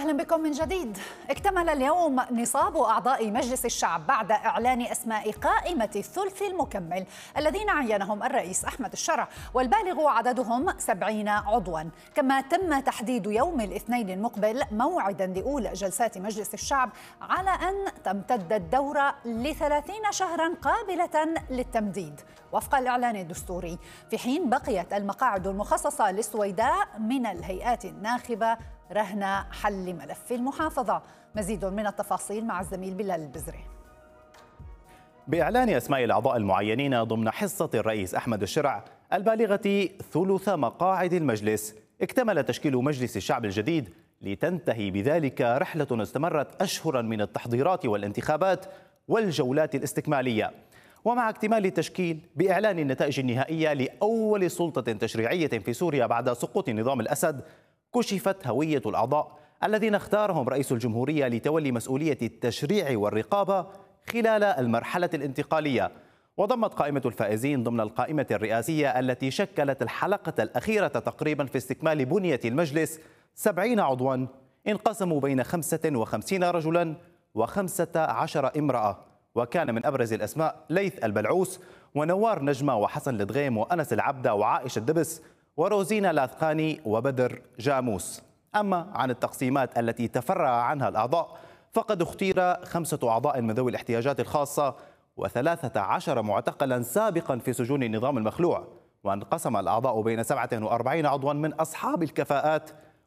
وأهلا بكم من جديد. اكتمل اليوم نصاب أعضاء مجلس الشعب بعد إعلان أسماء قائمة الثلث المكمل الذين عينهم الرئيس أحمد الشرع، والبالغ عددهم 70 عضوا. كما تم تحديد يوم الاثنين المقبل موعدا لأولى جلسات مجلس الشعب على أن تمتد الدورة ل30 شهرا قابلة للتمديد وفق الإعلان الدستوري، في حين بقيت المقاعد المخصصة للسويداء من الهيئات الناخبة رهن حل ملف المحافظة. مزيد من التفاصيل مع الزميل بلال البزري. بإعلان أسماء الأعضاء المعينين ضمن حصة الرئيس أحمد الشرع البالغة ثلث مقاعد المجلس، اكتمل تشكيل مجلس الشعب الجديد، لتنتهي بذلك رحلة استمرت أشهرا من التحضيرات والانتخابات والجولات الاستكمالية. ومع اكتمال التشكيل بإعلان النتائج النهائية لأول سلطة تشريعية في سوريا بعد سقوط نظام الأسد، كشفت هوية الأعضاء الذين اختارهم رئيس الجمهورية لتولي مسؤولية التشريع والرقابة خلال المرحلة الانتقالية. وضمت قائمة الفائزين ضمن القائمة الرئاسية التي شكلت الحلقة الأخيرة تقريبا في استكمال بنية المجلس 70 عضوا انقسموا بين 55 رجلا و15 امرأة. وكان من أبرز الأسماء ليث البلعوس ونوار نجمة وحسن لدغيم وأنس العبدة وعائشة الدبس وروزينا لاثقاني وبدر جاموس. أما عن التقسيمات التي تفرع عنها الأعضاء فقد اختير 5 أعضاء من ذوي الاحتياجات الخاصة و13 معتقلا سابقا في سجون النظام المخلوع. وانقسم الأعضاء بين 47 عضوا من أصحاب الكفاءات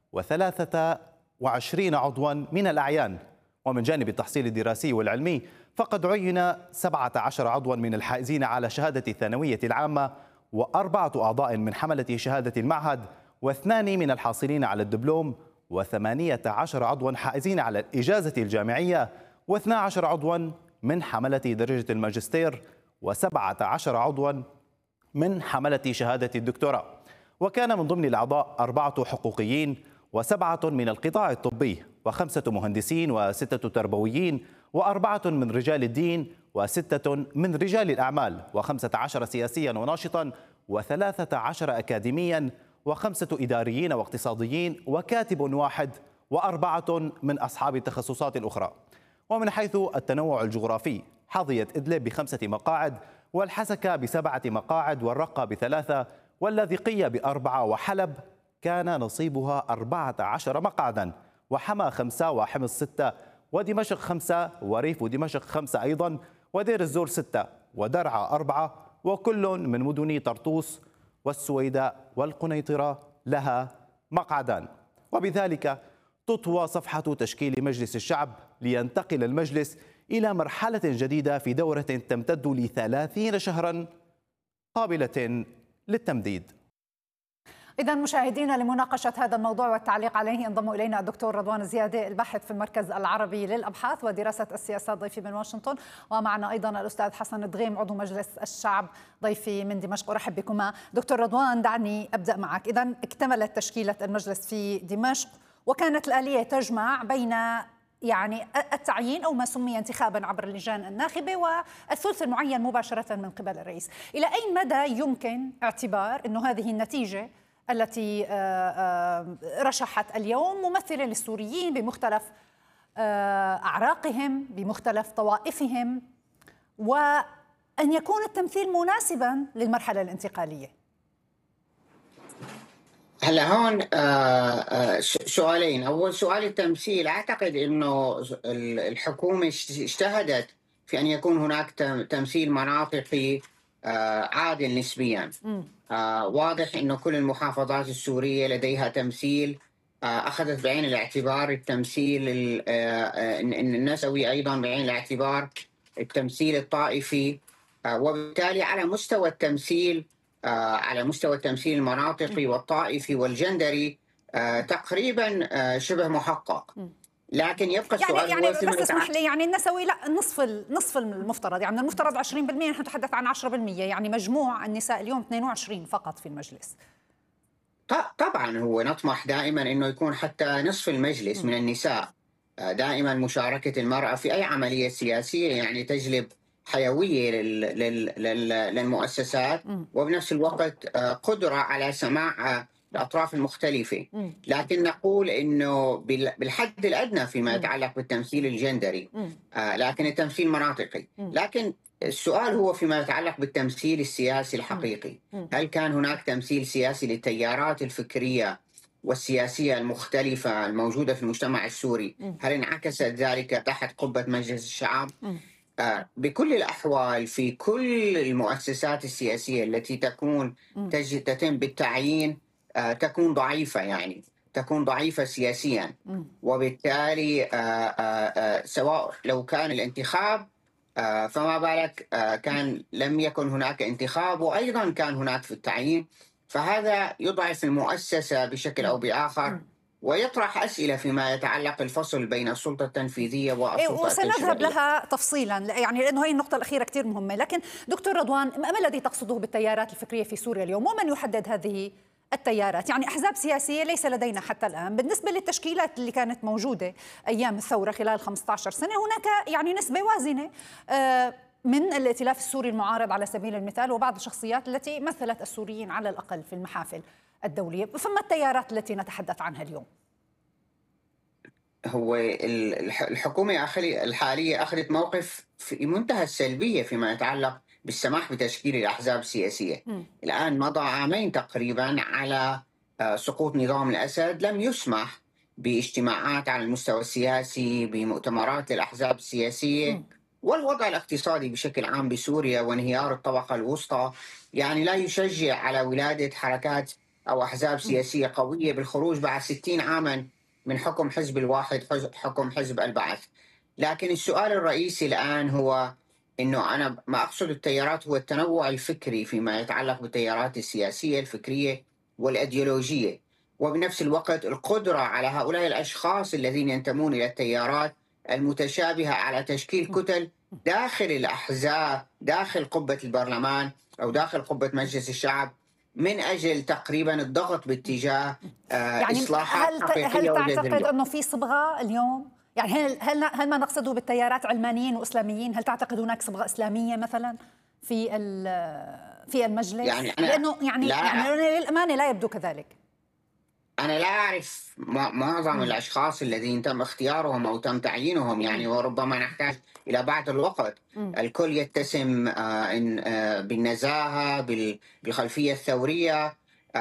و23 عضوا من الأعيان. ومن جانب التحصيل الدراسي والعلمي فقد عين 17 عضوا من الحائزين على شهادة الثانوية العامة و4 أعضاء من حملة شهادة المعهد و2 من الحاصلين على الدبلوم و18 عضوا حائزين على الإجازة الجامعية و12 عضوا من حملة درجة الماجستير و17 عضوا من حملة شهادة الدكتوراه. وكان من ضمن الأعضاء 4 حقوقيين و7 من القطاع الطبي و5 مهندسين و6 تربويين و4 من رجال الدين و6 من رجال الأعمال و15 سياسيا وناشطا و13 أكاديميا و5 إداريين واقتصاديين وكاتب واحد و4 من أصحاب التخصصات الأخرى. ومن حيث التنوع الجغرافي حظيت إدلب ب5 مقاعد، والحسكة ب7 مقاعد، والرقة ب3، واللاذقية ب4، وحلب كان نصيبها 14 مقعدا، وحما 5 وحمص 6 ودمشق 5 وريف ودمشق 5 أيضا، ودير الزور 6 ودرعا 4، وكل من مدن طرطوس والسويداء والقنيطرة لها مقعدان. وبذلك تطوى صفحة تشكيل مجلس الشعب لينتقل المجلس إلى مرحلة جديدة في دورة تمتد ل30 شهرا قابلة للتمديد. إذا مشاهدينا، لمناقشة هذا الموضوع والتعليق عليه انضم إلينا الدكتور رضوان زيادة، الباحث في المركز العربي للأبحاث ودراسة السياسات، ضيفي من واشنطن، ومعنا أيضا الأستاذ حسن دغيم عضو مجلس الشعب ضيفي من دمشق. أرحب بكما. دكتور رضوان، دعني أبدأ معك. إذا اكتملت تشكيلة المجلس في دمشق، وكانت الآلية تجمع بين التعيين أو ما سمي انتخابا عبر اللجان الناخبة والثلث المعين مباشرة من قبل الرئيس. إلى أي مدى يمكن اعتبار أنه هذه النتيجة التي رشحت اليوم ممثلة للسوريين بمختلف أعراقهم بمختلف طوائفهم، وأن يكون التمثيل مناسبا للمرحلة الانتقالية؟ هلا هون سؤالين. أول سؤال التمثيل، أعتقد أنه الحكومة اجتهدت في أن يكون هناك تمثيل مناطقي عادل نسبيا. واضح أنه كل المحافظات السورية لديها تمثيل، أخذت بعين الاعتبار التمثيل النسوي، أيضا بعين الاعتبار التمثيل الطائفي، وبالتالي على مستوى التمثيل المناطقي والطائفي والجندري تقريبا شبه محقق. لكن يبقى السؤال بس اسمح لي، النسوي لا، نصف المفترض، المفترض 20%، نحن نتحدث عن 10%، مجموع النساء اليوم 22 فقط في المجلس. طبعا هو نطمح دائما انه يكون حتى نصف المجلس من النساء. دائما مشاركة المرأة في اي عملية سياسية تجلب حيوية للمؤسسات، وبنفس الوقت قدرة على سماع الأطراف المختلفة، لكن نقول أنه بالحد الأدنى فيما يتعلق بالتمثيل الجندري، لكن التمثيل مناطقي. لكن السؤال هو فيما يتعلق بالتمثيل السياسي الحقيقي، هل كان هناك تمثيل سياسي للتيارات الفكرية والسياسية المختلفة الموجودة في المجتمع السوري؟ هل انعكست ذلك تحت قبة مجلس الشعب؟ بكل الأحوال في كل المؤسسات السياسية التي تتم بالتعيين تكون ضعيفة، يعني تكون ضعيفة سياسيا، وبالتالي سواء لو كان الانتخاب فما بالك كان لم يكن هناك انتخاب وأيضا كان هناك في التعيين، فهذا يضعف المؤسسة بشكل أو بآخر ويطرح أسئلة فيما يتعلق الفصل بين السلطة التنفيذية والسلطة التشريعية. وسنذهب لها تفصيلا، يعني لأنه هي النقطة الأخيرة كتير مهمة. لكن دكتور رضوان، ما الذي تقصده بالتيارات الفكرية في سوريا اليوم؟ ومن يحدد هذه التيارات؟ يعني أحزاب سياسية ليس لدينا حتى الآن. بالنسبة للتشكيلات اللي كانت موجودة أيام الثورة خلال 15 سنة، هناك يعني نسبة وازنة من الائتلاف السوري المعارض على سبيل المثال، وبعض الشخصيات التي مثلت السوريين على الأقل في المحافل الدولية. فما التيارات التي نتحدث عنها اليوم؟ هو الحكومة الحالية أخذت موقف في منتهى السلبية فيما يتعلق بالسماح بتشكيل الأحزاب السياسية. الآن مضى عامين تقريبا على سقوط نظام الأسد، لم يسمح باجتماعات على المستوى السياسي، بمؤتمرات للأحزاب السياسية، والوضع الاقتصادي بشكل عام بسوريا وانهيار الطبقة الوسطى يعني لا يشجع على ولادة حركات أو أحزاب سياسية قوية بالخروج بعد 60 عاما من حكم حزب الواحد، حكم حزب البعث. لكن السؤال الرئيسي الآن هو أنه أنا ما أقصد التيارات هو التنوع الفكري فيما يتعلق بالتيارات السياسية الفكرية والأيديولوجية، وبنفس الوقت القدرة على هؤلاء الأشخاص الذين ينتمون إلى التيارات المتشابهة على تشكيل كتل داخل الأحزاب، داخل قبة البرلمان أو داخل قبة مجلس الشعب، من أجل تقريبا الضغط باتجاه يعني إصلاحات حقيقية هل تعتقد أنه في صبغة اليوم؟ يعني هل ما نقصده بالتيارات علمانيين وإسلاميين؟ هل تعتقد هناك صبغة إسلامية مثلا في المجلس؟ يعني لأنه يعني للأمانة لا يبدو كذلك. أنا لا أعرف معظم الأشخاص الذين تم اختيارهم أو تم تعيينهم، يعني وربما نحتاج إلى بعض الوقت. الكل يتسم بالنزاهة، بالخلفية الثورية،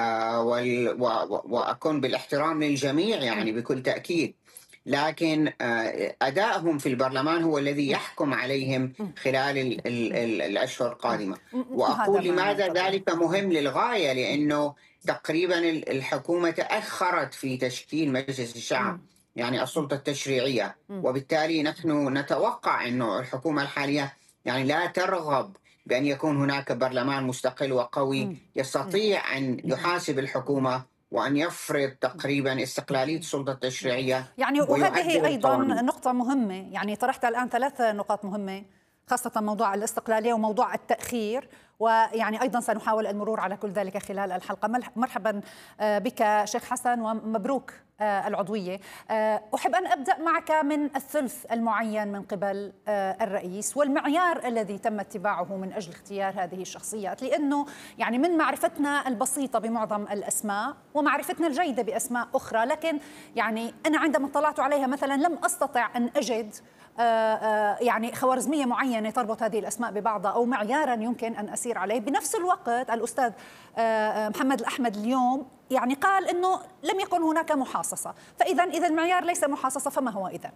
وأكون بالاحترام للجميع يعني بكل تأكيد، لكن أدائهم في البرلمان هو الذي يحكم عليهم خلال الأشهر القادمة. وأقول لماذا ذلك مهم للغاية، لأنه تقريبا الحكومة تأخرت في تشكيل مجلس الشعب، يعني السلطة التشريعية، وبالتالي نحن نتوقع أنه الحكومة الحالية يعني لا ترغب بأن يكون هناك برلمان مستقل وقوي يستطيع أن يحاسب الحكومة وأن يفرض تقريبا استقلالية السلطة التشريعية. يعني وهذه أيضا نقطة مهمة، يعني طرحت الآن 3 نقاط مهمة، خاصة موضوع الاستقلالية وموضوع التأخير، ويعني أيضا سنحاول المرور على كل ذلك خلال الحلقة. مرحبا بك شيخ حسن ومبروك العضوية. أحب أن أبدأ معك من الثلث المعين من قبل الرئيس والمعيار الذي تم اتباعه من أجل اختيار هذه الشخصيات، لأنه يعني من معرفتنا البسيطة بمعظم الأسماء ومعرفتنا الجيدة بأسماء أخرى، لكن يعني أنا عندما اطلعت عليها مثلا لم أستطع أن أجد يعني خوارزمية معينة تربط هذه الأسماء ببعضها أو معيارا يمكن أن أسير عليه. بنفس الوقت الأستاذ محمد الأحمد اليوم يعني قال أنه لم يكن هناك محاصصة، فإذا المعيار ليس محاصصة فما هو إذن؟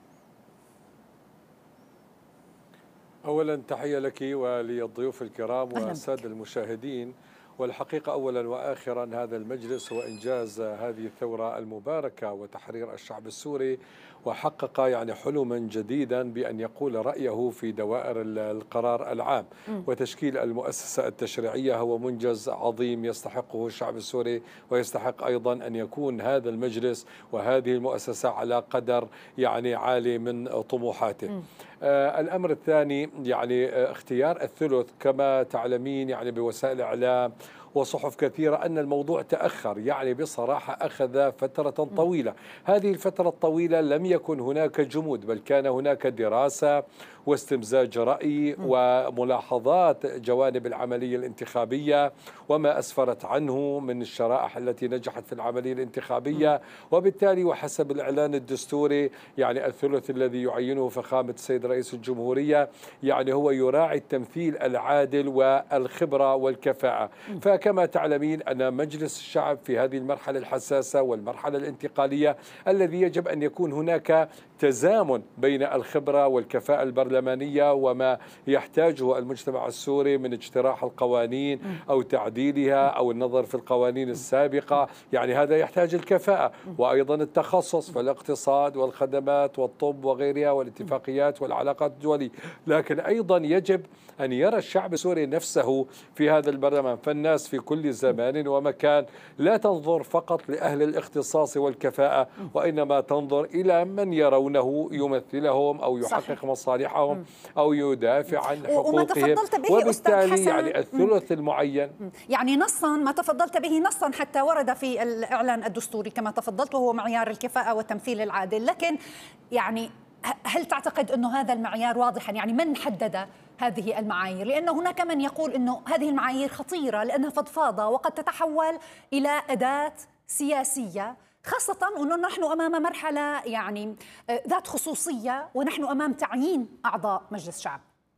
أولا تحية لك وللضيوف الكرام والسادة المشاهدين. والحقيقة أولا وآخرا هذا المجلس هو إنجاز هذه الثورة المباركة وتحرير الشعب السوري، وحقق يعني حلما جديدا بأن يقول رأيه في دوائر القرار العام. وتشكيل المؤسسة التشريعية هو منجز عظيم يستحقه الشعب السوري، ويستحق أيضا أن يكون هذا المجلس وهذه المؤسسة على قدر يعني عالي من طموحاته. الأمر الثاني يعني اختيار الثلث كما تعلمين يعني بوسائل الإعلام وصحف كثيرة أن الموضوع تأخر، يعني بصراحة أخذ فترة طويلة. هذه الفترة الطويلة لم يكن هناك جمود، بل كان هناك دراسة واستمزاج رأي وملاحظات جوانب العملية الانتخابية وما أسفرت عنه من الشرائح التي نجحت في العملية الانتخابية. وبالتالي وحسب الإعلان الدستوري يعني الثلث الذي يعينه فخامة السيد رئيس الجمهورية يعني هو يراعي التمثيل العادل والخبرة والكفاءة. فكما تعلمين أن مجلس الشعب في هذه المرحلة الحساسة والمرحلة الانتقالية الذي يجب أن يكون هناك تزامن بين الخبرة والكفاءة البرلمانية وما يحتاجه المجتمع السوري من اجتراح القوانين أو تعديلها أو النظر في القوانين السابقة، يعني هذا يحتاج الكفاءة، وأيضا التخصص في الاقتصاد والخدمات والطب وغيرها والاتفاقيات والعلاقات الدولية. لكن أيضا يجب أن يرى الشعب السوري نفسه في هذا البرلمان. فالناس في كل زمان ومكان لا تنظر فقط لأهل الاختصاص والكفاءة، وإنما تنظر إلى من يرونه يمثلهم أو يحقق مصالحهم أو يدافع عن حقوقهم. وبالتالي يعني الثلث المعين يعني نصا ما تفضلت به نصا حتى ورد في الإعلان الدستوري كما تفضلت، وهو معيار الكفاءة والتمثيل العادل. لكن يعني هل تعتقد أنه هذا المعيار واضحا؟ يعني من حدد هذه المعايير؟ لأن هناك من يقول أنه هذه المعايير خطيرة لأنها فضفاضة وقد تتحول إلى أداة سياسية، خاصة أنه نحن أمام مرحلة يعني ذات خصوصية ونحن أمام تعيين أعضاء مجلس الشعب.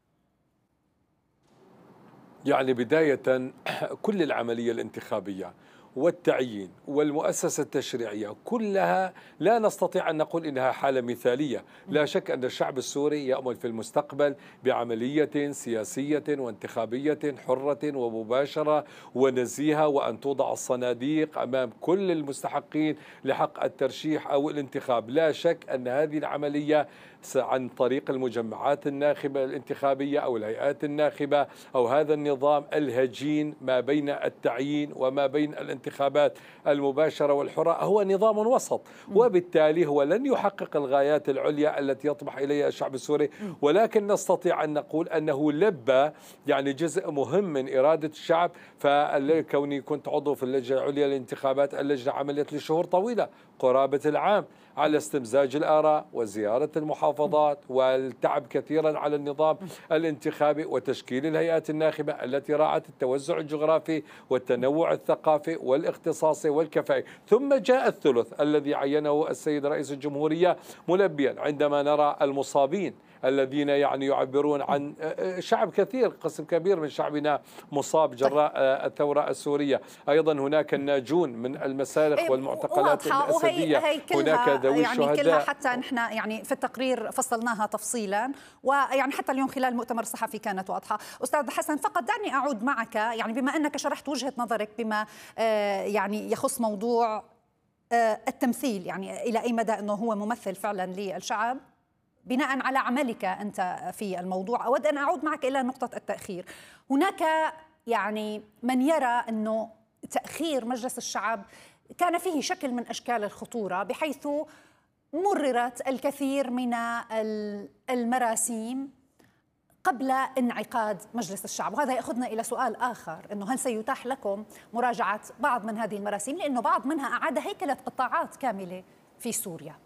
يعني بداية كل العملية الانتخابية والتعيين والمؤسسة التشريعية كلها لا نستطيع أن نقول إنها حالة مثالية. لا شك أن الشعب السوري يأمل في المستقبل بعملية سياسية وانتخابية حرة ومباشرة ونزيهة، وأن توضع الصناديق أمام كل المستحقين لحق الترشيح أو الانتخاب. لا شك أن هذه العملية عن طريق المجمعات الناخبة الانتخابية أو الهيئات الناخبة أو هذا النظام الهجين ما بين التعيين وما بين الانتخابات المباشرة والحرة هو نظام وسط، وبالتالي هو لن يحقق الغايات العليا التي يطمح إليها الشعب السوري. ولكن نستطيع أن نقول أنه لبى يعني جزء مهم من إرادة الشعب. فكوني كنت عضو في اللجنة العليا للانتخابات، اللجنة عملت لشهور طويلة قرابة العام على استمزاج الآراء وزيارة المحافظات والتعب كثيرا على النظام الانتخابي وتشكيل الهيئات الناخبة التي راعت التوزع الجغرافي والتنوع الثقافي والاختصاصي والكفائي. ثم جاء الثلث الذي عينه السيد رئيس الجمهورية ملبيا. عندما نرى المصابين الذين يعني يعبرون عن شعب كثير، قسم كبير من شعبنا مصاب جراء الثورة السورية، أيضا هناك الناجون من المسالخ والمعتقلات الأسدية، هناك ذوي يعني الشهداء كلها حتى نحن يعني في التقرير فصلناها تفصيلا، ويعني حتى اليوم خلال المؤتمر الصحفي كانت واضحة. أستاذ حسن، فقط دعني أعود معك يعني بما أنك شرحت وجهة نظرك بما يعني يخص موضوع التمثيل، يعني إلى أي مدى أنه هو ممثل فعلا للشعب بناء على عملك أنت في الموضوع. أود أن أعود معك إلى نقطة التأخير. هناك يعني من يرى أنه تأخير مجلس الشعب كان فيه شكل من أشكال الخطورة، بحيث مررت الكثير من المراسيم قبل انعقاد مجلس الشعب. وهذا يأخذنا إلى سؤال آخر، أنه هل سيتاح لكم مراجعة بعض من هذه المراسيم؟ لأنه بعض منها أعاد هيكلة قطاعات كاملة في سوريا.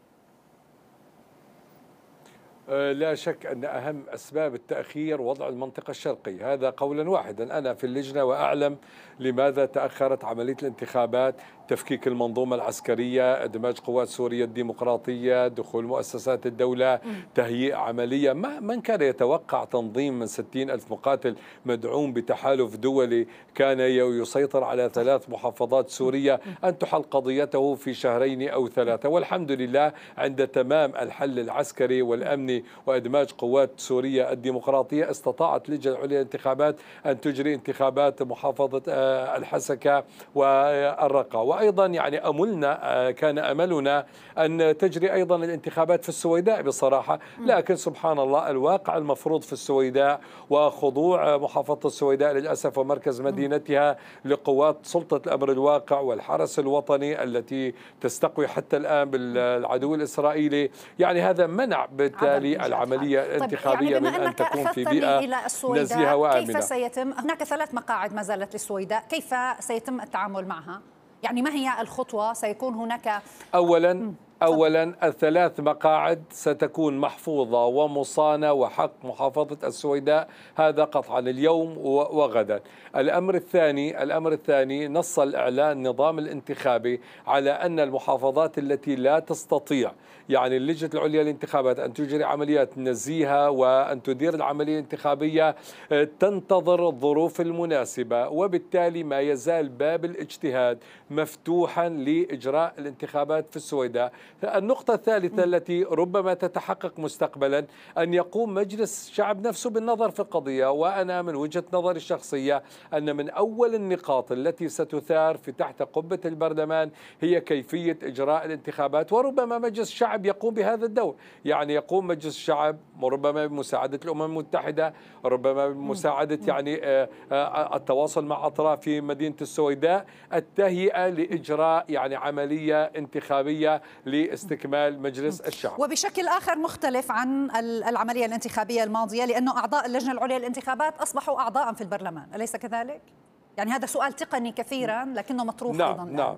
لا شك أن أهم أسباب التأخير وضع المنطقة الشرقي، هذا قولا واحدا. أنا في اللجنة وأعلم لماذا تأخرت عملية الانتخابات: تفكيك المنظومة العسكرية، إدماج قوات سوريا الديمقراطية، دخول مؤسسات الدولة، تهيئ عملية. من كان يتوقع تنظيم من 60,000 مقاتل مدعوم بتحالف دولي كان يسيطر على 3 محافظات سورية أن تحل قضيته في 2 أو 3؟ والحمد لله عند تمام الحل العسكري والأمني وإدماج قوات سوريا الديمقراطية استطاعت اللجنة العليا للانتخابات أن تجري انتخابات محافظة الحسكة والرقة. وأيضا يعني أملنا كان أملنا أن تجري أيضا الانتخابات في السويداء بصراحة، لكن سبحان الله الواقع المفروض في السويداء وخضوع محافظة السويداء للأسف ومركز مدينتها لقوات سلطة الأمر الواقع والحرس الوطني التي تستقوي حتى الآن بالعدو الإسرائيلي، يعني هذا منع بالتالي العملية الانتخابية يعني من أن تكون في بيئة نزيهة وآمنة. كيف سيتم؟ هناك 3 مقاعد ما زالت للسويداء، كيف سيتم التعامل معها؟ يعني ما هي الخطوة؟ سيكون هناك أولا ال3 مقاعد ستكون محفوظة ومصانة وحق محافظة السويداء، هذا قطعا اليوم وغدا. الأمر الثاني نص الإعلان النظام الانتخابي على أن المحافظات التي لا تستطيع يعني اللجنة العليا للانتخابات أن تجري عمليات نزيهة وأن تدير العملية الانتخابية تنتظر الظروف المناسبة، وبالتالي ما يزال باب الاجتهاد مفتوحا لإجراء الانتخابات في السويداء. النقطة الثالثة التي ربما تتحقق مستقبلا أن يقوم مجلس الشعب نفسه بالنظر في القضية، وأنا من وجهة نظري الشخصية أن من أول النقاط التي ستثار في تحت قبة البرلمان هي كيفية إجراء الانتخابات، وربما مجلس الشعب يقوم بهذا الدور، يعني يقوم مجلس الشعب ربما بمساعدة الأمم المتحدة، ربما بمساعدة يعني التواصل مع أطراف في مدينة السويداء، التهيئة لإجراء يعني عملية انتخابية لاستكمال مجلس الشعب. وبشكل آخر مختلف عن العملية الانتخابية الماضية، لأنه أعضاء اللجنة العليا للانتخابات أصبحوا أعضاء في البرلمان، أليس كذلك؟ يعني هذا سؤال تقني كثيرا لكنه مطروح أيضا. نعم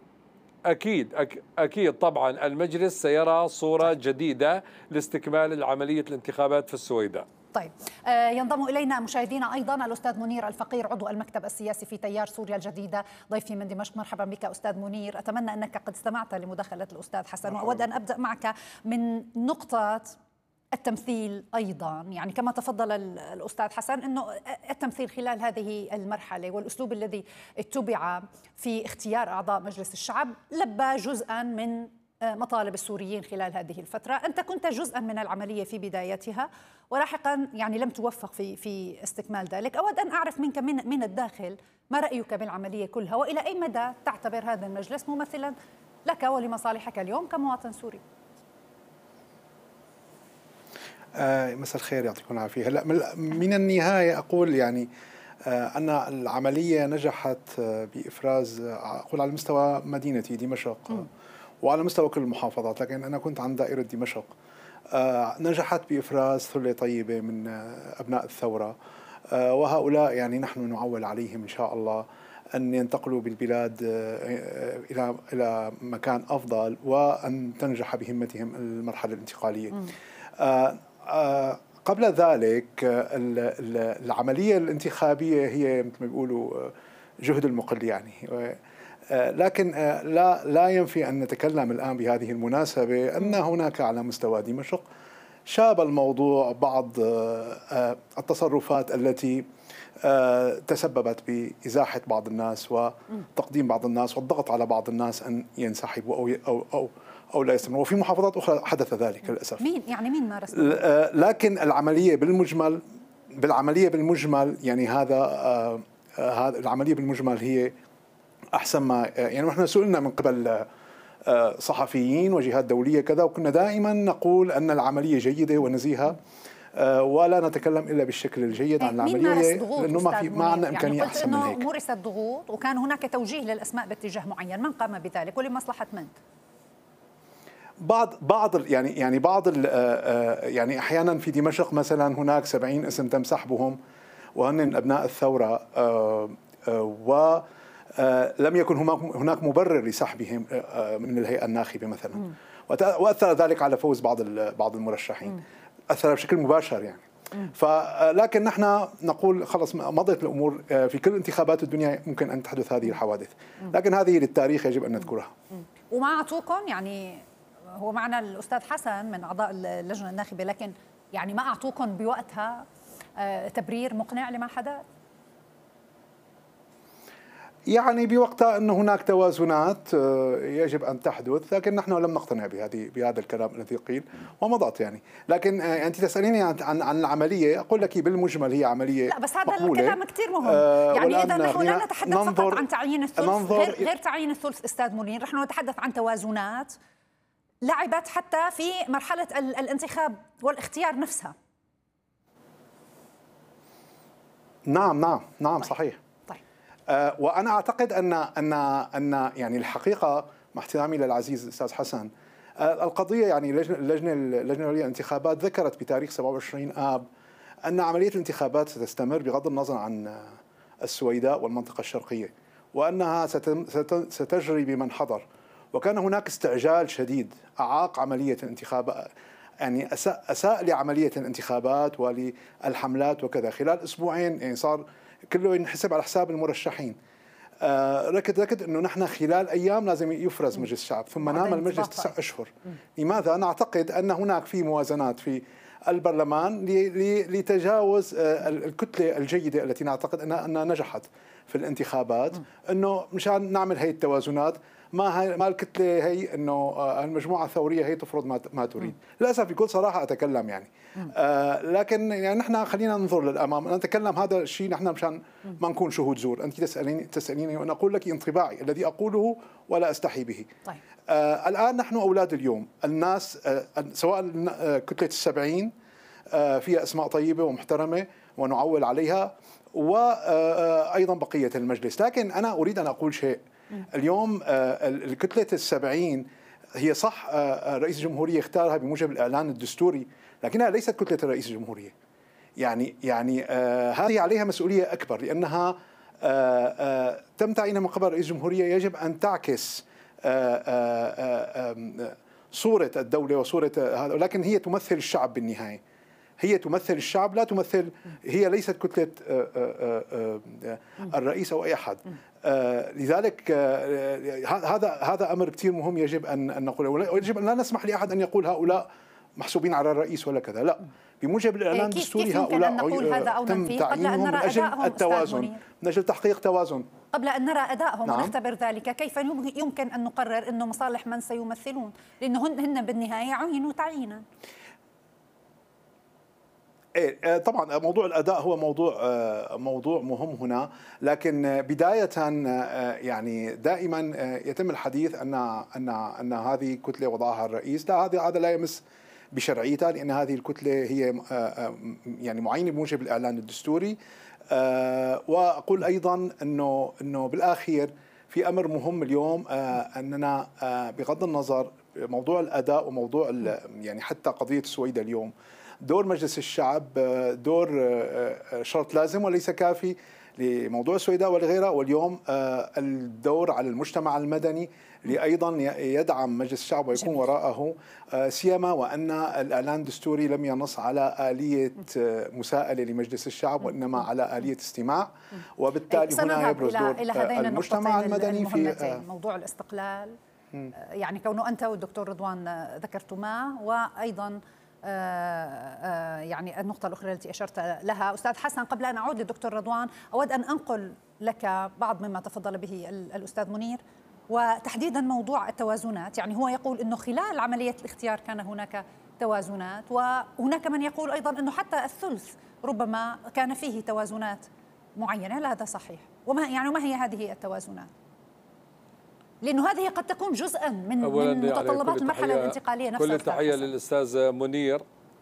أكيد طبعا المجلس سيرى صورة جديدة لاستكمال العملية الانتخابات في السويداء. طيب ينضم إلينا مشاهدينا أيضا الأستاذ منير الفقير عضو المكتب السياسي في تيار سوريا الجديدة، ضيفي من دمشق. مرحبا بك أستاذ منير، أتمنى أنك قد استمعت لمداخلة الأستاذ حسن، وأود أن أبدأ معك من نقطة التمثيل أيضا. يعني كما تفضل الأستاذ حسن أنه التمثيل خلال هذه المرحلة والأسلوب الذي اتبع في اختيار أعضاء مجلس الشعب لبى جزءا من مطالب السوريين خلال هذه الفترة. أنت كنت جزءا من العملية في بدايتها ولاحقا يعني لم توفق في استكمال ذلك. أود أن أعرف منك من الداخل ما رأيك بالعملية كلها، وإلى أي مدى تعتبر هذا المجلس ممثلا لك ولمصالحك اليوم كمواطن سوري؟ مساء الخير، يعطيكم العافية. هلا من النهاية أقول يعني أن العملية نجحت بإفراز، أقول على مستوى مدينتي دمشق وعلى مستوى كل المحافظات، لكن أنا كنت عن دائرة دمشق، نجحت بإفراز ثلة طيبة من أبناء الثورة، وهؤلاء يعني نحن نعول عليهم إن شاء الله أن ينتقلوا بالبلاد إلى مكان أفضل وأن تنجح بهمتهم المرحلة الانتقالية. قبل ذلك العملية الانتخابية هي مثل ما بيقولوا جهد المقل يعني، لكن لا ينفي أن نتكلم الآن بهذه المناسبة أن هناك على مستوى دمشق شاب الموضوع بعض التصرفات التي تسببت بإزاحة بعض الناس وتقديم بعض الناس والضغط على بعض الناس أن ينسحبوا أو لا يستمروا، وفي محافظات أخرى حدث ذلك للأسف. مين مارس؟ لكن العملية بالمجمل يعني هذا العملية بالمجمل هي أحسن ما يعني. نحن سئلنا من قبل صحفيين وجهات دولية كذا، وكنا دائما نقول أن العملية جيدة ونزيهة، ولا نتكلم إلا بالشكل الجيد عن العملية، لأنه ما عندنا إمكانية يعني أحسن من هيك. مورست ضغوط وكان هناك توجيه للأسماء باتجاه معين، من قام بذلك ولمصلحة من؟ يعني أحيانا في دمشق مثلا هناك 70 اسم تم سحبهم وهن من أبناء الثورة، ولم يكن هناك مبرر لسحبهم من الهيئة الناخبة مثلا، وأثر ذلك على فوز بعض المرشحين، أثر بشكل مباشر يعني. لكن نحن نقول خلص مضت الأمور، في كل انتخابات الدنيا ممكن أن تحدث هذه الحوادث، لكن هذه للتاريخ يجب أن نذكرها. وما أعطوكم يعني، هو معنا الأستاذ حسن من أعضاء اللجنة الناخبة، لكن يعني ما أعطوكم بوقتها تبرير مقنع لما حدث؟ يعني بوقتها أن هناك توازنات يجب أن تحدث، لكن نحن لم نقتنع بهذا الكلام الذي قيل ومضت يعني. لكن أنت تسأليني عن العملية، أقول لك بالمجمل هي عملية لا بس هذا مقبولة. الكلام كثير مهم. يعني إذا نحن لا نتحدث فقط عن تعيين الثلث، غير تعيين الثلث أستاذ منير، نحن نتحدث عن توازنات لعبت حتى في مرحلة الانتخاب والاختيار نفسها. نعم طيب. صحيح. طيب. وأنا أعتقد أن يعني الحقيقة، مع احترامي للعزيز الأستاذ حسن، القضية يعني اللجنة العليا للانتخابات ذكرت بتاريخ 27 آب أن عملية الانتخابات ستستمر بغض النظر عن السويداء والمنطقة الشرقية، وأنها ستجري بمن حضر. وكان هناك استعجال شديد أعاق عملية الانتخابات، يعني أساء لعملية الانتخابات وللحملات وكذا. خلال أسبوعين يعني صار كله ينحسب على حساب المرشحين. ركد أنه نحن خلال أيام لازم يفرز مجلس الشعب، ثم نام المجلس 9 أشهر. لماذا؟ نعتقد أن هناك في موازنات في البرلمان لتجاوز الكتلة الجيدة التي نعتقد أنها نجحت في الانتخابات، أنه مشان نعمل هي التوازنات. ما الكتلة هي أنه المجموعة الثورية هي تفرض ما تريد. للأسف بكل صراحة أتكلم يعني. لكن يعني نحن خلينا ننظر للأمام. أنا أتكلم هذا الشيء نحن مشان ما نكون شهود زور. أنت تسأليني وأنا أقول لك انطباعي الذي أقوله ولا أستحي به. طيب. الآن نحن أولاد اليوم، الناس سواء كتلة 70 فيها أسماء طيبة ومحترمة ونعول عليها، وأيضا بقية المجلس. لكن أنا أريد أن أقول شيء. اليوم الكتلة 70 هي صح رئيس الجمهورية اختارها بموجب الإعلان الدستوري، لكنها ليست كتلة رئيس الجمهورية. يعني هذه عليها مسؤولية أكبر، لأنها تم تعيينها من قبل رئيس الجمهورية. يجب أن تعكس صورة الدولة وصورة هذا، ولكن هي تمثل الشعب بالنهاية. هي تمثل الشعب، لا تمثل، هي ليست كتلة الرئيس أو أي أحد. لذلك هذا أمر كثير مهم يجب أن نقوله، ويجب أن لا نسمح لأحد أن يقول هؤلاء محسوبين على الرئيس ولا كذا. لا، بموجب الإعلان الدستوري هؤلاء تم تعيينهم من أجل التوازن، من أجل تحقيق توازن. قبل أن نرى أدائهم ونختبر ذلك، كيف يمكن أن نقرر أنه مصالح من سيمثلون؟ لأنه هن بالنهاية عينوا تعيينا. طبعا موضوع الأداء هو موضوع مهم هنا، لكن بداية يعني دائما يتم الحديث أن هذه كتلة وضعها الرئيس. لا، هذا لا يمس بشرعيتها، لأن هذه الكتلة هي يعني معينة بموجب الإعلان الدستوري. وأقول أيضا أنه بالآخير في أمر مهم اليوم، أننا بغض النظر موضوع الأداء وموضوع يعني حتى قضية السويداء اليوم، دور مجلس الشعب دور شرط لازم وليس كافي لموضوع السويداء ولغيرها. واليوم الدور على المجتمع المدني لأيضا يدعم مجلس الشعب ويكون وراءه، سيما وأن الإعلان الدستوري لم ينص على آلية مساءلة لمجلس الشعب، وإنما على آلية استماع. وبالتالي هنا يبرز دور المجتمع المدني في موضوع الاستقلال. يعني كونه أنت والدكتور رضوان ذكرتما، وأيضا يعني النقطة الأخرى التي أشرت لها أستاذ حسن. قبل أن أعود للدكتور رضوان، أود أن أنقل لك بعض مما تفضل به الأستاذ منير، وتحديدا موضوع التوازنات. يعني هو يقول أنه خلال عملية الاختيار كان هناك توازنات، وهناك من يقول أيضا أنه حتى الثلث ربما كان فيه توازنات معينة. هل هذا صحيح؟ وما هي هذه التوازنات؟ لأنه هذه قد تكون جزءا من متطلبات المرحلة الانتقالية نفسها. كل التحية للأستاذ منير،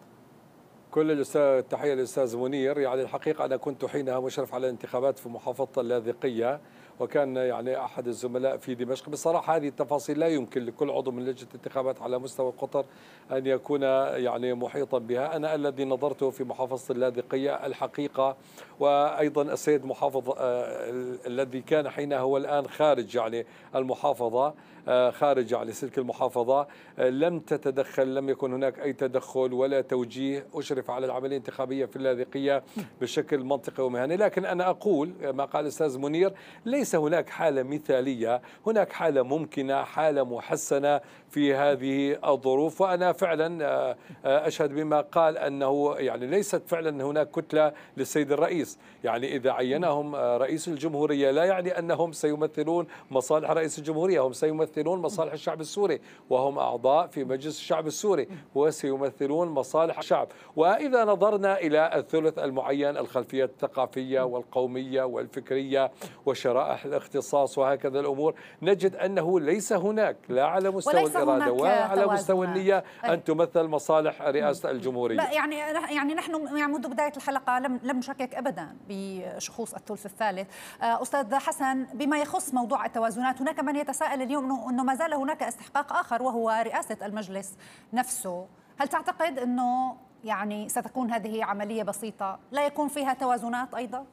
التحية للأستاذ منير. يعني الحقيقة أنا كنت حينها مشرف على الانتخابات في محافظة اللاذقية، وكان يعني أحد الزملاء في دمشق. بصراحة هذه التفاصيل لا يمكن لكل عضو من لجنة الانتخابات على مستوى القطر أن يكون يعني محيطا بها. أنا الذي نظرته في محافظة اللاذقية الحقيقة، وأيضا السيد محافظ الذي كان حينها هو الآن خارج يعني المحافظة، خارج على سلك المحافظة لم تتدخل، لم يكن هناك أي تدخل ولا توجيه، أشرف على العملية الانتخابية في اللاذقية بشكل منطقي ومهني. لكن أنا أقول ما قال الأستاذ منير، ليس هناك حالة مثالية، هناك حالة ممكنة، حالة محسنة في هذه الظروف. وأنا فعلا أشهد بما قال أنه يعني ليست فعلا هناك كتلة للسيد الرئيس. يعني إذا عينهم رئيس الجمهورية لا يعني أنهم سيمثلون مصالح رئيس الجمهورية، هم سيمثلون مصالح الشعب السوري، وهم أعضاء في مجلس الشعب السوري وسيمثلون مصالح الشعب. وإذا نظرنا إلى الثلث المعين، الخلفية الثقافية والقومية والفكرية وشرائح الاختصاص وهكذا الأمور، نجد أنه ليس هناك لا على مستوى الإرادة ولا على مستوى النية أن تمثل مصالح رئاسة الجمهورية. يعني نحن منذ بداية الحلقة لم نشكك أبدا بشخوص الثلث الثالث. أستاذ حسن، بما يخص موضوع التوازنات، هناك من يتساءل اليوم أنه ما زال هناك استحقاق آخر وهو رئاسة المجلس نفسه. هل تعتقد أنه يعني ستكون هذه عملية بسيطة لا يكون فيها توازنات أيضا؟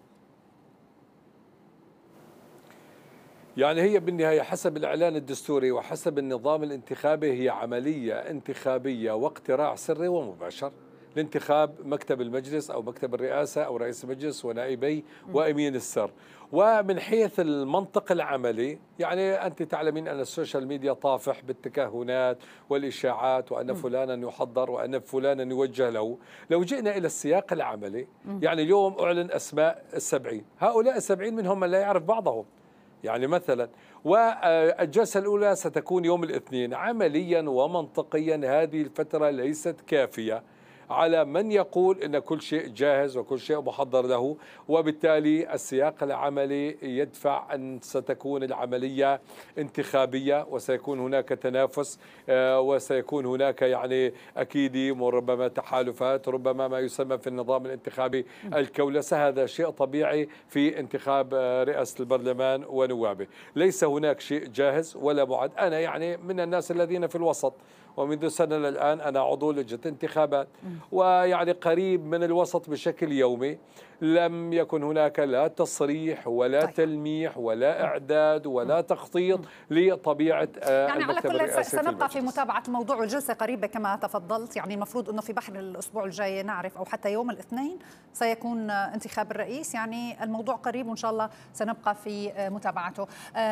يعني هي بالنهاية حسب الإعلان الدستوري وحسب النظام الانتخابي هي عملية انتخابية واقتراع سري ومباشر لانتخاب مكتب المجلس أو مكتب الرئاسة أو رئيس المجلس ونائبي وأمين السر. ومن حيث المنطق العملي، يعني أنت تعلمين أن السوشيال ميديا طافح بالتكهنات والإشاعات وأن فلانا يحضر وأن فلانا يوجه له. لو جئنا إلى السياق العملي، يعني اليوم أعلن أسماء ال70، هؤلاء ال70 منهم من لا يعرف بعضهم يعني مثلا، والجلسة الأولى ستكون يوم الاثنين. عمليا ومنطقيا هذه الفترة ليست كافية على من يقول أن كل شيء جاهز وكل شيء محضر له، وبالتالي السياق العملي يدفع أن ستكون العملية انتخابية وسيكون هناك تنافس وسيكون هناك يعني أكيد وربما تحالفات، ربما ما يسمى في النظام الانتخابي الكولسة. هذا شيء طبيعي في انتخاب رئاسة البرلمان ونوابه. ليس هناك شيء جاهز ولا معد. أنا يعني من الناس الذين في الوسط، ومنذ سنة للآن أنا عضو لجنة انتخابات، ويعني قريب من الوسط بشكل يومي. لم يكن هناك لا تصريح ولا تلميح ولا إعداد ولا تخطيط لطبيعة يعني على كل المجلس. سنبقى في متابعة الموضوع، والجلسة قريبة كما تفضلت. يعني المفروض أنه في بحر الأسبوع الجاي نعرف، أو حتى يوم الاثنين سيكون انتخاب الرئيس. يعني الموضوع قريب وإن شاء الله سنبقى في متابعته.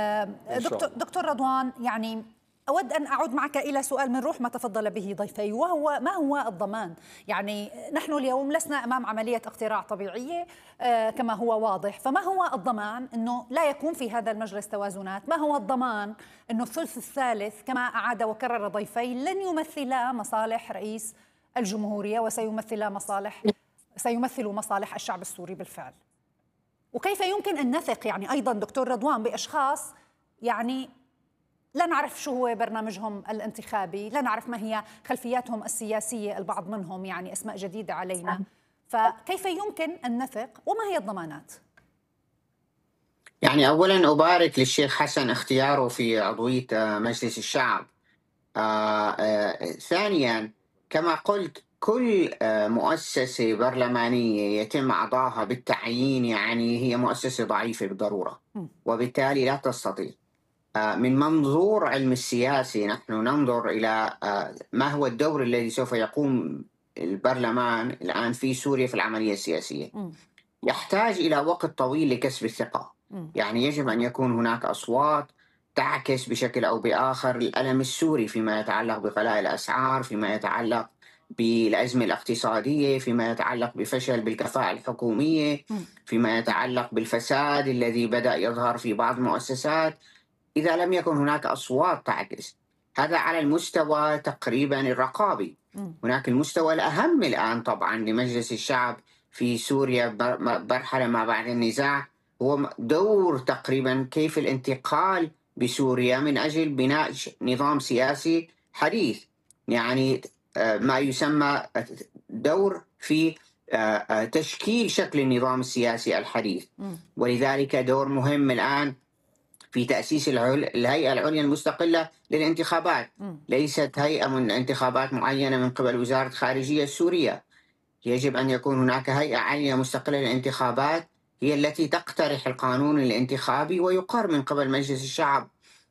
دكتور رضوان، يعني أود أن أعود معك إلى سؤال من روح ما تفضل به ضيفي، وهو ما هو الضمان؟ يعني نحن اليوم لسنا أمام عملية اقتراع طبيعية كما هو واضح، فما هو الضمان أنه لا يكون في هذا المجلس توازنات؟ ما هو الضمان أنه الثلث الثالث كما أعاد وكرر ضيفي لن يمثلا مصالح رئيس الجمهورية وسيمثل مصالح الشعب السوري بالفعل؟ وكيف يمكن أن نثق يعني أيضا دكتور رضوان بأشخاص يعني لا نعرف شو هو برنامجهم الانتخابي، لا نعرف ما هي خلفياتهم السياسية، البعض منهم يعني أسماء جديدة علينا. فكيف يمكن أن نثق وما هي الضمانات؟ يعني أولا أبارك للشيخ حسن اختياره في عضوية مجلس الشعب. ثانيا كما قلت، كل مؤسسة برلمانية يتم أعضائها بالتعيين يعني هي مؤسسة ضعيفة بالضرورة، وبالتالي لا تستطيع. من منظور علم السياسي نحن ننظر إلى ما هو الدور الذي سوف يقوم البرلمان الآن في سوريا في العملية السياسية. يحتاج إلى وقت طويل لكسب الثقة. يعني يجب أن يكون هناك أصوات تعكس بشكل أو بآخر الألم السوري فيما يتعلق بغلاء الأسعار، فيما يتعلق بالأزمة الاقتصادية، فيما يتعلق بفشل بالكفاءة الحكومية، فيما يتعلق بالفساد الذي بدأ يظهر في بعض المؤسسات. إذا لم يكن هناك أصوات تعكس هذا على المستوى تقريبا الرقابي، هناك المستوى الأهم الآن طبعا لمجلس الشعب في سوريا مرحلة ما بعد النزاع، هو دور تقريبا كيف الانتقال بسوريا من أجل بناء نظام سياسي حديث، يعني ما يسمى دور في تشكيل شكل النظام السياسي الحديث. ولذلك دور مهم الآن في تأسيس الهيئة العليا المستقلة للانتخابات، ليست هيئة من انتخابات معينة من قبل وزارة الخارجية السورية. يجب أن يكون هناك هيئة عليا مستقلة للانتخابات هي التي تقترح القانون الانتخابي ويقر من قبل مجلس الشعب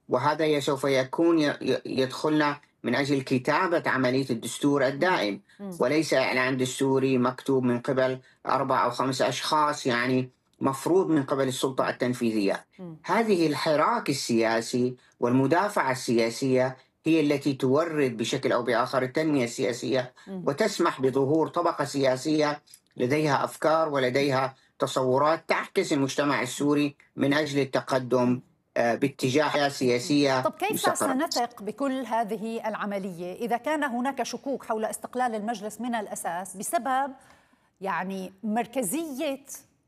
وهذا سوف يكون يدخلنا من أجل كتابة عملية الدستور الدائم، وليس إعلان دستوري مكتوب من قبل 4 أو 5 أشخاص، يعني مفروض من قبل السلطة التنفيذية. هذه الحراك السياسي والمدافعة السياسية هي التي تورد بشكل أو بآخر التنمية السياسية، وتسمح بظهور طبقة سياسية لديها أفكار ولديها تصورات تعكس المجتمع السوري من أجل التقدم باتجاه سياسية. طب كيف سنثق بكل هذه العملية إذا كان هناك شكوك حول استقلال المجلس من الأساس بسبب يعني مركزية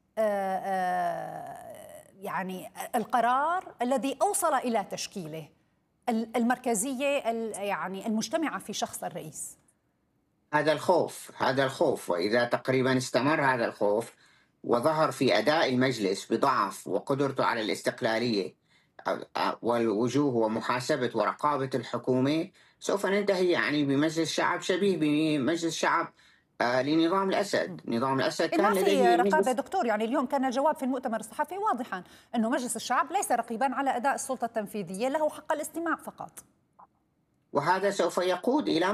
يعني القرار الذي أوصل إلى تشكيله، المركزية يعني المجتمعة في شخص الرئيس؟ هذا الخوف، وإذا تقريبا استمر هذا الخوف وظهر في أداء المجلس بضعف وقدرته على الاستقلالية والوجوه ومحاسبة ورقابة الحكومة، سوف ننتهي يعني بمجلس شعب شبيه بمجلس شعب لنظام الأسد. نظام الأسد كان لديه رقابة دكتور، يعني اليوم كان الجواب في المؤتمر الصحفي واضحا أنه مجلس الشعب ليس رقيبا على أداء السلطة التنفيذية، له حق الاستماع فقط. وهذا سوف يقود إلى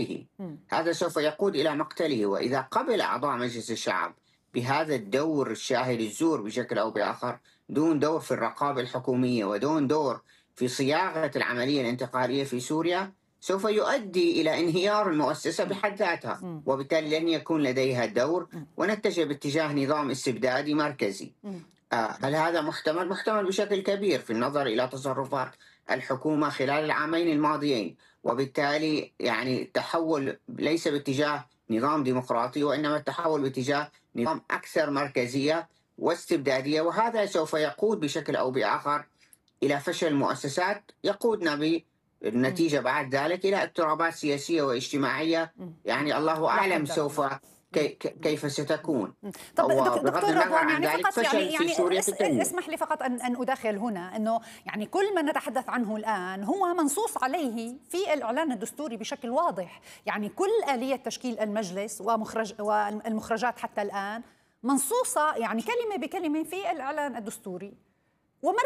مقتله. وإذا قبل أعضاء مجلس الشعب بهذا الدور الشاهد الزور بشكل أو بآخر، دون دور في الرقابة الحكومية ودون دور في صياغة العملية الانتقالية في سوريا، سوف يؤدي إلى انهيار المؤسسة بحد ذاتها، وبالتالي لن يكون لديها دور، ونتجه باتجاه نظام استبدادي مركزي. هل هذا محتمل؟ محتمل بشكل كبير في النظر إلى تصرفات الحكومة خلال العامين الماضيين، وبالتالي يعني التحول ليس باتجاه نظام ديمقراطي، وإنما التحول باتجاه نظام أكثر مركزية واستبدادية، وهذا سوف يقود بشكل أو بآخر إلى فشل المؤسسات، يقودنا بالنتيجة بعد ذلك إلى اضطرابات سياسية واجتماعية، يعني الله أعلم سوف كيف ستكون. طب دكتور رضوان، يعني فقط يعني اسمح لي فقط أن أداخل هنا أنه يعني كل ما نتحدث عنه الآن هو منصوص عليه في الإعلان الدستوري بشكل واضح، يعني كل آلية تشكيل المجلس والمخرجات حتى الآن منصوصة يعني كلمة بكلمة في الإعلان الدستوري. ومر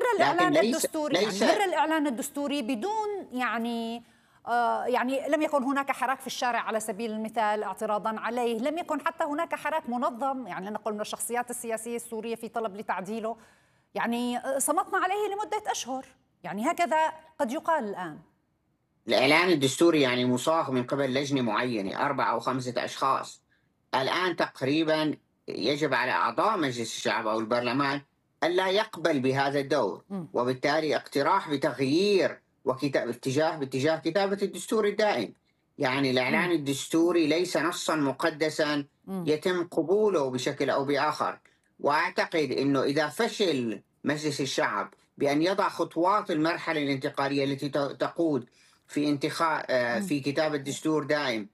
الإعلان الدستوري بدون يعني لم يكن هناك حراك في الشارع على سبيل المثال اعتراضا عليه، لم يكن حتى هناك حراك منظم يعني نقول من الشخصيات السياسية السورية في طلب لتعديله، يعني صمتنا عليه لمدة أشهر، يعني هكذا قد يقال الآن. الإعلان الدستوري يعني مصاغ من قبل لجنة معينة 4 أو 5 أشخاص. الآن تقريبا يجب على أعضاء مجلس الشعب أو البرلمان ألا يقبل بهذا الدور، وبالتالي اقتراح بتغيير باتجاه كتابة الدستور الدائم. يعني الإعلان الدستوري ليس نصا مقدسا يتم قبوله بشكل أو بآخر. وأعتقد أنه إذا فشل مجلس الشعب بأن يضع خطوات المرحلة الانتقالية التي تقود في كتابة دستور دائم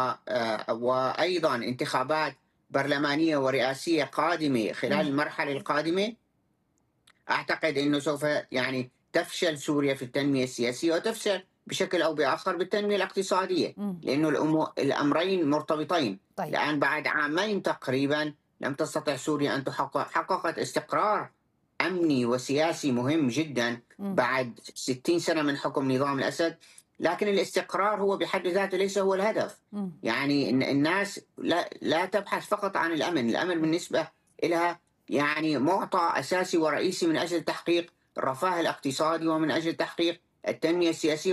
وأيضا انتخابات برلمانية ورئاسية قادمة خلال المرحلة القادمة، أعتقد أنه سوف يعني تفشل سوريا في التنمية السياسية وتفشل بشكل أو بآخر بالتنمية الاقتصادية، لأنه الأمرين مرتبطين. طيب. الآن بعد عامين تقريبا لم تستطع سوريا أن حققت استقرار أمني وسياسي مهم جدا بعد 60 سنة من حكم نظام الأسد، لكن الاستقرار هو بحد ذاته ليس هو الهدف. يعني الناس لا تبحث فقط عن الأمن. الأمن بالنسبة لها يعني معطى أساسي ورئيسي من أجل تحقيق الرفاه الاقتصادي ومن أجل تحقيق التنمية السياسية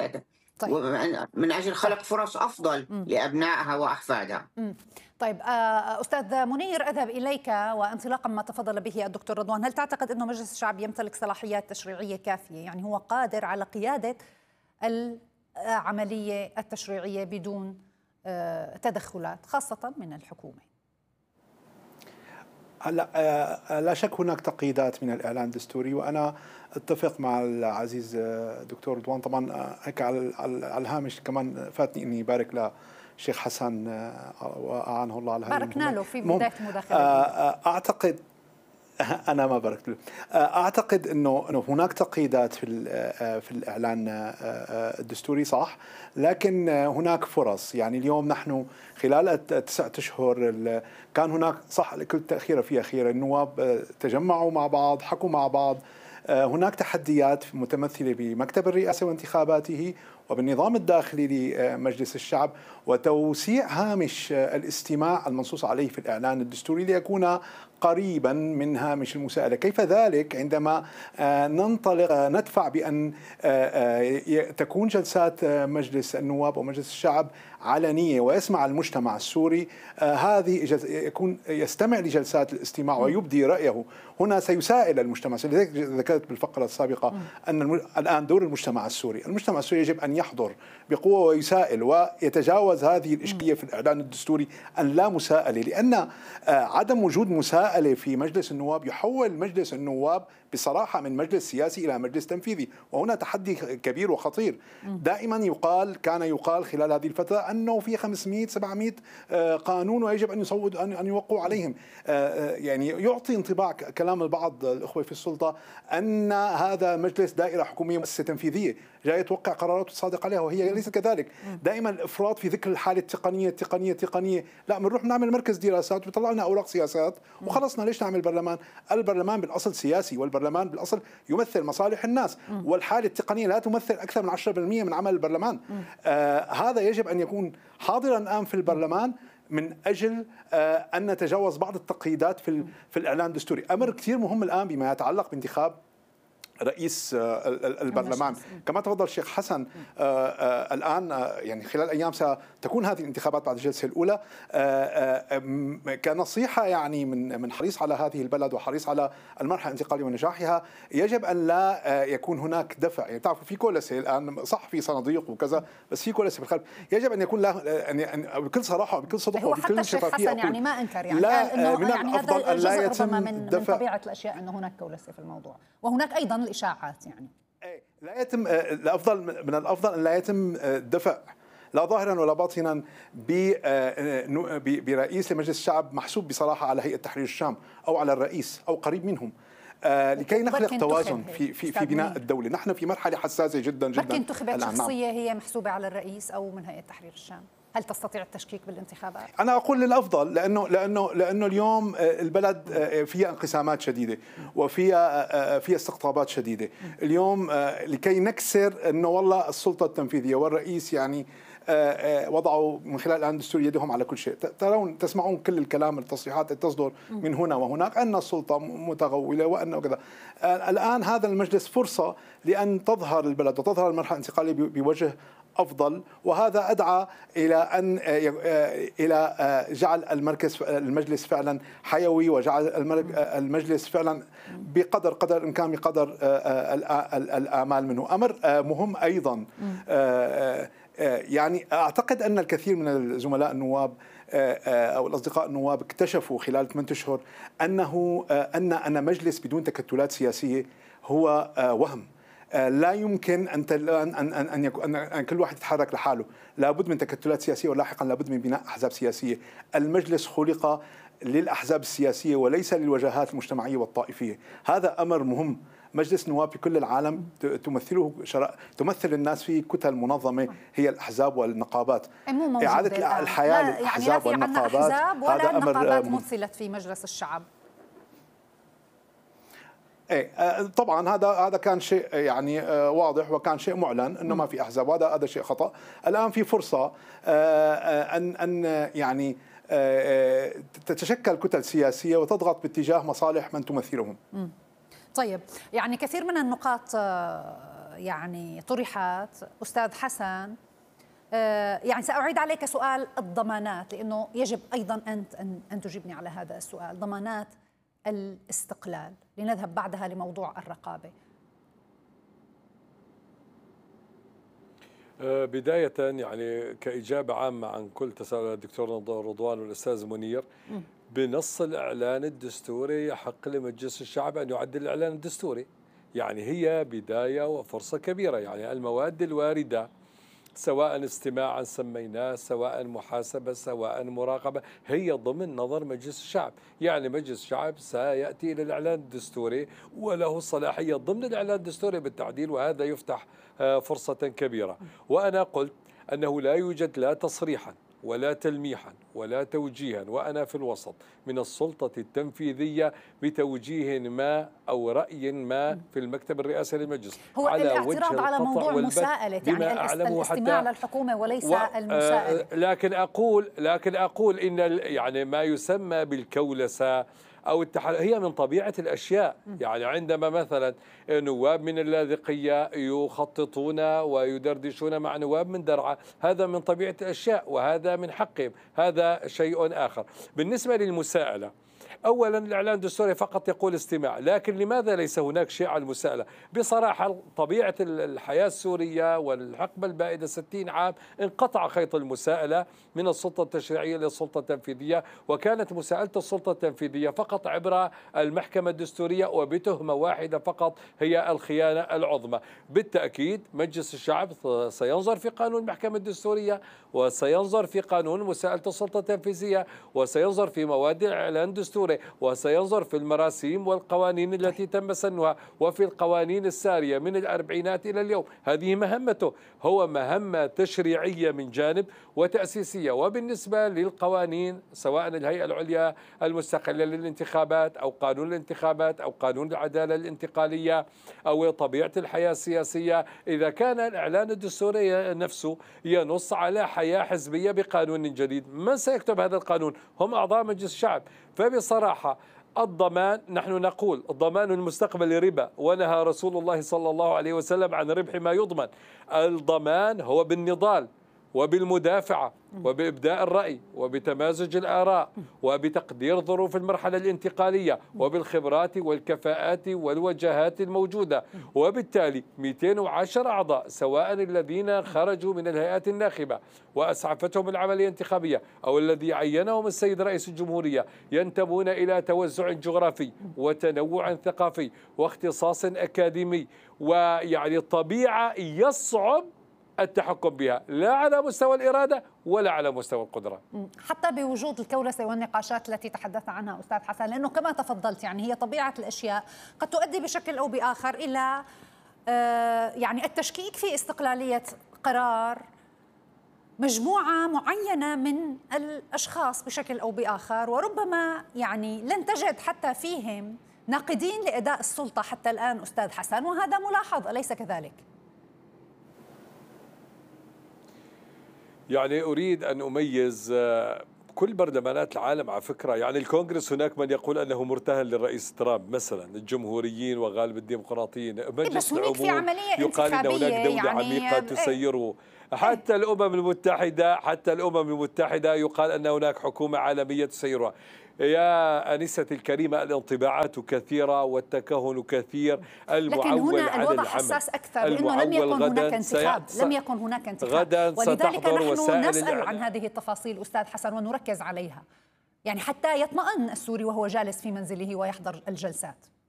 ومن أجل خلق فرص أفضل لأبنائها وأحفادها. طيب أستاذ منير، أذهب إليك وانطلاقا ما تفضل به الدكتور رضوان، هل تعتقد أنه مجلس الشعب يمتلك صلاحيات تشريعية كافية؟ يعني هو قادر على قيادة العملية التشريعية بدون تدخلات خاصة من الحكومة؟ لا شك هناك تقييدات من الإعلان الدستوري، وأنا اتفق مع العزيز دكتور رضوان. طبعا هيك على الهامش كمان فاتني اني بارك للشيخ حسن واعانه الله على هذه باركنا له في بدايه المداخله. اعتقد انا ما باركت له. اعتقد انه هناك تقييدات في الاعلان الدستوري صح، لكن هناك فرص. يعني اليوم نحن خلال 9 أشهر كان هناك صح كل تأخيرة في أخيرة، النواب تجمعوا مع بعض، حكوا مع بعض، هناك تحديات متمثلة بمكتب الرئاسة وانتخاباته وبالنظام الداخلي لمجلس الشعب وتوسيع هامش الاستماع المنصوص عليه في الإعلان الدستوري ليكون قريبا من هامش المساءلة. كيف ذلك عندما ننطلق ندفع بأن تكون جلسات مجلس النواب ومجلس الشعب علنية ويسمع المجتمع السوري، هذه يكون يستمع لجلسات الاستماع ويبدي رأيه. هنا سيسائل المجتمع السوري. لذلك ذكرت بالفقرة السابقة أن الآن دور المجتمع السوري يجب أن يحضر بقوة ويسائل ويتجاوز هذه الإشكالية في الإعلان الدستوري أن لا مساءلة، لأن عدم وجود مساءلة في مجلس النواب يحول مجلس النواب بصراحة من مجلس سياسي إلى مجلس تنفيذي، وهنا تحدي كبير وخطير. دائما كان يقال خلال هذه الفترة أنه في 500-700 قانون ويجب أن يصوت أن يوقعوا عليهم. يعني يعطي انطباع كلام البعض الأخوة في السلطة أن هذا مجلس دائرة حكومية مؤسسة تنفيذية جاي توقع قرارات وتصادق عليها، وهي ليست كذلك. دائما الإفراط في ذكر الحالة التقنية، لا بنروح نعمل مركز دراسات ويطلع لنا أوراق سياسات وخلصنا. ليش نعمل برلمان؟ البرلمان بالأصل سياسي، والبرلمان بالأصل يمثل مصالح الناس، والحالة التقنية لا تمثل أكثر من 10% من عمل البرلمان. هذا يجب أن يكون حاضرا الآن في البرلمان من أجل أن نتجاوز بعض التقييدات في الإعلان الدستوري. أمر كثير مهم الآن بما يتعلق بانتخاب رئيس البرلمان. كما تفضل الشيخ حسن، الآن يعني خلال أيام ستكون هذه الانتخابات بعد الجلسة الأولى. كنصيحة يعني من حريص على هذه البلد وحريص على المرحلة الانتقالية ونجاحها، يجب أن لا يكون هناك دفع. يعني تعرفوا في كولسة الآن، صح في صناديق وكذا، بس في كولسة بالخلف. يجب أن يكون له بكل صراحة وبكل صدق وبكل شفافية. حسن يعني ما أنكر، يعني لا، إنه من يعني الأفضل هذا أن لا جزء ربما يتم من طبيعة الأشياء أنه هناك كولسة في الموضوع، وهناك أيضا الإشاعات. يعني لا يتم من الأفضل أن لا يتم دفع لا ظاهرا ولا باطنا برئيس لمجلس الشعب محسوب بصراحة على هيئة تحرير الشام أو على الرئيس أو قريب منهم، لكي نخلق توازن في بناء الدولة. نحن في مرحلة حساسة جدا جدا. لكن انتخابات شخصية هي محسوبة على الرئيس أو من هيئة تحرير الشام، هل تستطيع التشكيك بالانتخابات؟ أنا أقول للأفضل، لأنه اليوم البلد فيها انقسامات شديدة وفيها استقطابات شديدة. اليوم لكي نكسر أنه والله السلطة التنفيذية والرئيس يعني وضعوا من خلال الآن الدستور يدهم على كل شيء. تسمعون كل الكلام، التصريحات تصدر من هنا وهناك أن السلطة متغولة وأنه كذا. الآن هذا المجلس فرصة لأن تظهر البلد وتظهر المرحلة الانتقالية بوجه أفضل، وهذا أدعى إلى جعل المجلس فعلا حيوي، وجعل المجلس فعلا بقدر الإمكان بقدر الآمال منه. أمر مهم أيضا، يعني أعتقد أن الكثير من الزملاء النواب أو الأصدقاء النواب اكتشفوا خلال 8 أشهر أن مجلس بدون تكتلات سياسية هو وهم. لا يمكن أن كل واحد يتحرك لحاله، لابد من تكتلات سياسية، ولاحقا لابد من بناء أحزاب سياسية. المجلس خلق للأحزاب السياسية وليس للوجهات المجتمعية والطائفية. هذا أمر مهم. مجلس النواب في كل العالم تمثل الناس في كتل منظمة هي الأحزاب والنقابات. إعادة الحياة للأحزاب والنقابات، هذا أمر النقابات مثلت في مجلس الشعب. طبعا هذا كان شيء يعني واضح، وكان شيء معلن انه ما في احزاب، وهذا شيء خطا. الان في فرصه ان يعني تتشكل كتل سياسيه وتضغط باتجاه مصالح من تمثلهم. طيب، يعني كثير من النقاط يعني طرحت أستاذ حسن. يعني سأعيد عليك سؤال الضمانات، لأنه يجب أيضا أن تجيبني على هذا السؤال. ضمانات الاستقلال، لنذهب بعدها لموضوع الرقابة. بداية يعني كإجابة عامة عن كل تساؤل الدكتور رضوان والأستاذ منير، بنص الإعلان الدستوري يحق لمجلس الشعب أن يعدل الإعلان الدستوري. يعني هي بداية وفرصة كبيرة. يعني المواد الواردة سواء استماعا سميناه، سواء محاسبة، سواء مراقبة، هي ضمن نظر مجلس الشعب. يعني مجلس الشعب سيأتي إلى الإعلان الدستوري وله صلاحية ضمن الإعلان الدستوري بالتعديل، وهذا يفتح فرصة كبيرة. وأنا قلت أنه لا يوجد لا تصريحا ولا تلميحا ولا توجيها، وأنا في الوسط من السلطة التنفيذية بتوجيه ما أو رأي ما في المكتب الرئاسي للمجلس. هو على الاعتراض على موضوع مساءلة، يعني الاستماع للحكومة وليس المساءلة. لكن أقول إن يعني ما يسمى بالكولسة أو هي من طبيعة الأشياء. يعني عندما مثلا نواب من اللاذقية يخططون ويدردشون مع نواب من درعا، هذا من طبيعة الأشياء وهذا من حقهم، هذا شيء آخر. بالنسبة للمساءلة، أولا الإعلان الدستوري فقط يقول استماع، لكن لماذا ليس هناك شيء على المساءلة؟ بصراحة طبيعة الحياة السورية والحقبة البائدة 60 عام انقطع خيط المساءلة من السلطة التشريعية للسلطة التنفيذية، وكانت مساءلة السلطة التنفيذية فقط عبر المحكمة الدستورية وبتهمة واحدة فقط هي الخيانة العظمى. بالتأكيد مجلس الشعب سينظر في قانون المحكمة الدستورية وسينظر في قانون مساءلة السلطة التنفيذية وسينظر في مواد الإعلان الدستوري وسينظر في المراسيم والقوانين التي تم سنها وفي القوانين السارية من الأربعينات إلى اليوم. هذه مهمته، هو مهمة تشريعية من جانب وتأسيسية. وبالنسبة للقوانين سواء الهيئة العليا المستقلة للانتخابات أو قانون الانتخابات أو قانون العدالة الانتقالية أو طبيعة الحياة السياسية، إذا كان الإعلان الدستوري نفسه ينص على حياة حزبية بقانون جديد، من سيكتب هذا القانون؟ هم أعضاء مجلس الشعب. فبصراحة الضمان، نحن نقول الضمان المستقبل ربا، ونهى رسول الله صلى الله عليه وسلم عن ربح ما يضمن. الضمان هو بالنضال وبالمدافعة وبإبداء الرأي وبتمازج الآراء وبتقدير ظروف المرحلة الانتقالية وبالخبرات والكفاءات والوجهات الموجودة. وبالتالي 210 أعضاء سواء الذين خرجوا من الهيئات الناخبة وأسعفتهم العملية الانتخابية أو الذي عينهم السيد رئيس الجمهورية ينتمون إلى توزع جغرافي وتنوع ثقافي واختصاص أكاديمي، ويعني طبيعة يصعب التحكم بها لا على مستوى الإرادة ولا على مستوى القدرة، حتى بوجود الكولسة والنقاشات التي تحدث عنها أستاذ حسن. لأنه كما تفضلت يعني هي طبيعة الأشياء قد تؤدي بشكل أو بآخر إلى يعني التشكيك في استقلالية قرار مجموعة معينة من الأشخاص بشكل أو بآخر، وربما يعني لن تجد حتى فيهم ناقدين لأداء السلطة حتى الآن أستاذ حسن، وهذا ملاحظ أليس كذلك؟ يعني أريد أن أميز كل برلمانات العالم على فكرة. يعني الكونغرس هناك من يقول أنه مرتهن للرئيس ترامب مثلا، الجمهوريين وغالب الديمقراطيين. مجلس العموم يقال أن هناك دولة يعني عميقة تسيره. حتى الأمم المتحدة يقال أن هناك حكومة عالمية تسيرها. يا أنستي الكريمة، الانطباعات كثيرة والتكهن كثير. لكن هنا الوضع حساس أكثر، لأنه لم يكن هناك انتخاب، ولذلك نحن نسأل عن هذه التفاصيل أستاذ حسن ونركز عليها، يعني حتى يطمئن السوري وهو جالس في منزله ويحضر الجلسات.